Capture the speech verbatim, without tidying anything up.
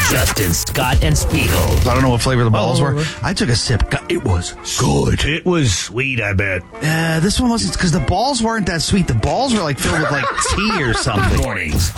Justin, Scott, and Spiegel. I don't know what flavor the balls Oh, were. right. I took a sip. God, it was good. It was sweet, I bet. Uh, this one wasn't, because the balls weren't that sweet. The balls were like filled with like tea or something. Mornings.